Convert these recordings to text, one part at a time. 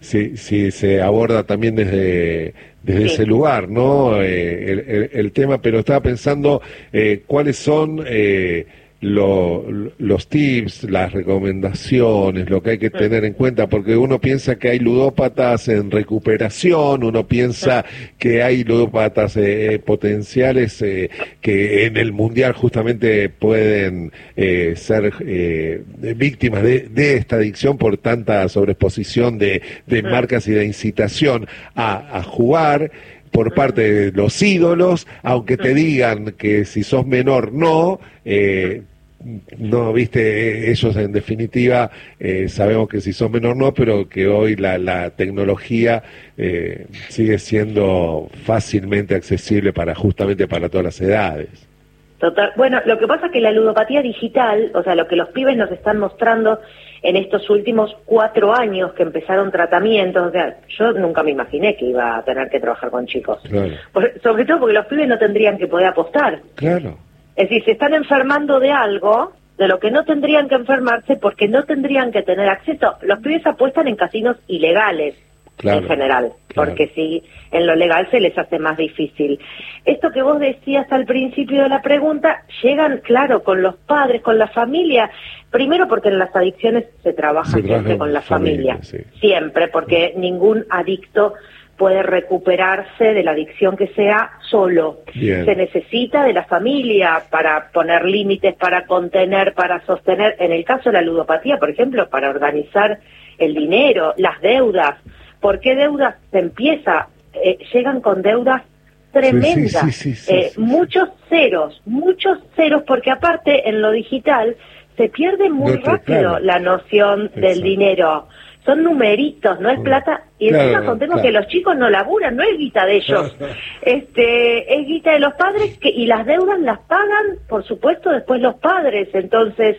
si se aborda también desde Sí. ese lugar, ¿no? El tema, pero estaba pensando cuáles son los tips, las recomendaciones, lo que hay que tener en cuenta, porque uno piensa que hay ludópatas en recuperación, uno piensa que hay ludópatas potenciales que en el mundial justamente pueden ser víctimas de esta adicción por tanta sobreexposición de marcas y de incitación a jugar por parte de los ídolos, aunque te digan que si sos menor no, viste, ellos en definitiva sabemos que si sos menor no, pero que hoy la tecnología sigue siendo fácilmente accesible justamente para todas las edades. Total. Bueno, lo que pasa es que la ludopatía digital, o sea, lo que los pibes nos están mostrando en estos últimos 4 años que empezaron tratamientos, o sea, yo nunca me imaginé que iba a tener que trabajar con chicos. Claro. Sobre todo porque los pibes no tendrían que poder apostar. Claro. Es decir, se están enfermando de algo de lo que no tendrían que enfermarse porque no tendrían que tener acceso. Los pibes apuestan en casinos ilegales, claro, en general, claro, porque si en lo legal se les hace más difícil. Esto que vos decías al principio de la pregunta, llegan, claro, con los padres, con la familia, primero porque en las adicciones se trabaja siempre con la familia, sí. Siempre, porque ningún adicto puede recuperarse de la adicción que sea solo. Bien. Se necesita de la familia para poner límites, para contener, para sostener. En el caso de la ludopatía, por ejemplo, para organizar el dinero, las deudas. ¿Por qué deudas se empieza? Llegan con deudas tremendas, sí, muchos ceros, porque aparte en lo digital se pierde muy rápido la noción del dinero. Son numeritos, no es plata, y encima contemos que los chicos no laburan, no es guita de ellos, es guita de los padres y las deudas las pagan, por supuesto, después los padres. Entonces,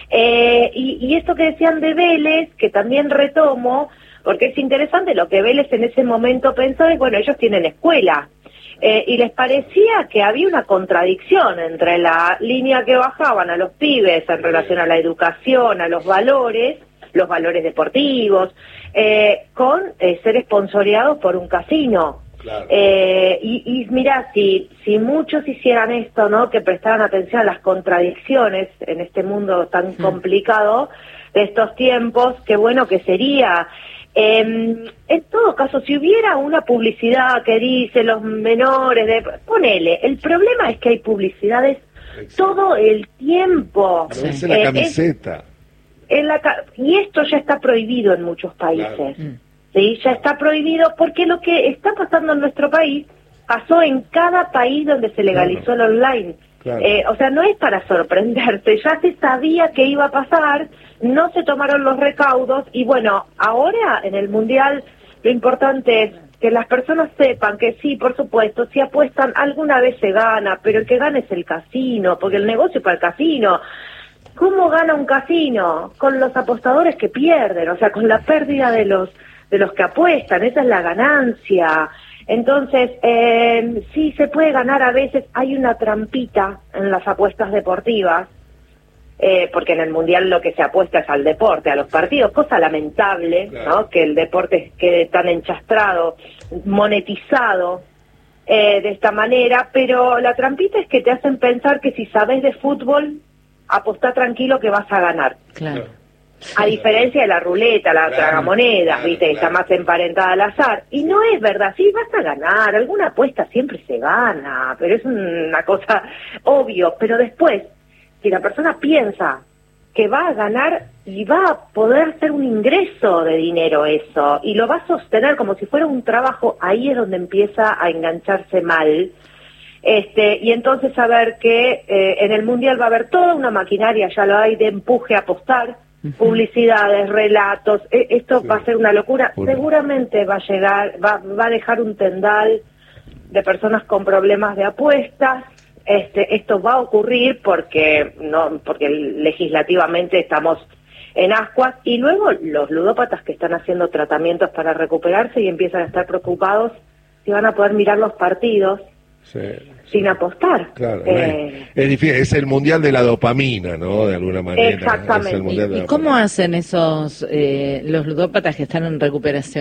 y esto que decían de Vélez, que también retomo, porque es interesante, lo que Vélez en ese momento pensó es, bueno, ellos tienen escuela, y les parecía que había una contradicción entre la línea que bajaban a los pibes en relación a la educación, a los valores deportivos, con ser esponsoreados por un casino. Claro. Y mirá, si muchos hicieran esto, ¿no? Que prestaran atención a las contradicciones en este mundo tan complicado de estos tiempos, qué bueno que sería. En todo caso, si hubiera una publicidad que dice los menores, ponele, el problema es que hay publicidades todo el tiempo. No es en la camiseta. Y esto ya está prohibido en muchos países. Claro. ¿Sí? Ya está prohibido porque lo que está pasando en nuestro país pasó en cada país donde se legalizó el online. Claro. O sea, no es para sorprenderse, ya se sabía que iba a pasar, no se tomaron los recaudos y bueno, ahora en el Mundial lo importante es que las personas sepan que sí, por supuesto, si apuestan alguna vez se gana, pero el que gana es el casino, porque el negocio es para el casino. ¿Cómo gana un casino? Con los apostadores que pierden, o sea, con la pérdida de los que apuestan, esa es la ganancia. Entonces, sí se puede ganar a veces, hay una trampita en las apuestas deportivas, porque en el Mundial lo que se apuesta es al deporte, a los partidos, cosa lamentable, claro, ¿no? Que el deporte quede tan enchastrado, monetizado de esta manera, pero la trampita es que te hacen pensar que si sabes de fútbol, apostá tranquilo que vas a ganar. Claro. A diferencia de la ruleta, la tragamonedas, ¿viste? Que está más emparentada al azar. Y no es verdad, sí, vas a ganar, alguna apuesta siempre se gana, pero es una cosa obvio. Pero después, si la persona piensa que va a ganar y va a poder hacer un ingreso de dinero eso, y lo va a sostener como si fuera un trabajo, ahí es donde empieza a engancharse mal. Y entonces saber que en el Mundial va a haber toda una maquinaria, ya lo hay, de empuje a apostar, publicidades, relatos, esto va a ser una locura. Seguramente va a llegar, va a dejar un tendal de personas con problemas de apuestas. Esto va a ocurrir porque legislativamente estamos en ascuas, y luego los ludópatas que están haciendo tratamientos para recuperarse y empiezan a estar preocupados si van a poder mirar los partidos sin apostar. Claro, es difícil, es el mundial de la dopamina, ¿no? De alguna manera. Exactamente. ¿Y cómo hacen esos los ludópatas que están en recuperación?